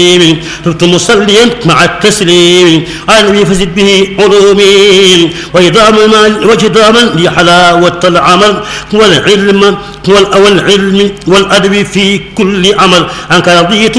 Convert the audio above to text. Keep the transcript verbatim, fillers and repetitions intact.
ربت مصليا مع التسليم على النبي فزد به علومي وإدام المال وجداما لحلاوة العمل والعلم والعلم والأدب في كل عمل عنك رضيت